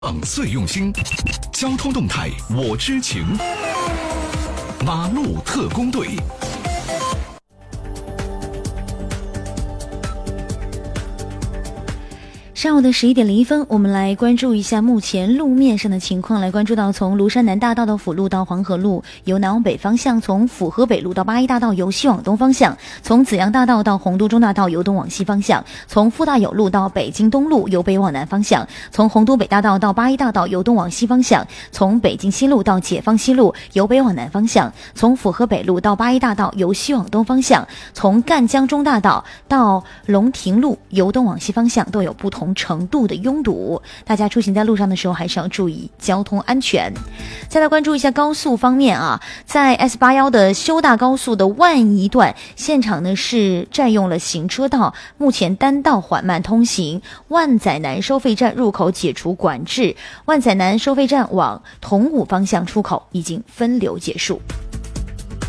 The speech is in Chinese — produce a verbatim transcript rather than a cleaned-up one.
最用心，交通动态我知情，马路特工队。 上午的十一点零一分，我们来关注一下目前路面上的情况。来关注到从庐山南大道的辅路到黄河路由南往北方向，从府河北路到八一大道由西往东方向，从紫阳大道到洪都中大道由东往西方向，从富大有路到北京东路由北往南方向，从洪都北大道到八一大道由东往西方向，从北京西路到解放西路由北往南方向，从府河北路到八一大道由西往东方向，从赣江中大道到龙亭路由东往西方向都有不同程度的拥堵，大家出行在路上的时候还是要注意交通安全。再来关注一下高速方面啊，在 S 八十一 的修大高速的万宜段，现场呢是占用了行车道，目前单道缓慢通行。万载南收费站入口解除管制，万载南收费站往桐武方向出口已经分流结束。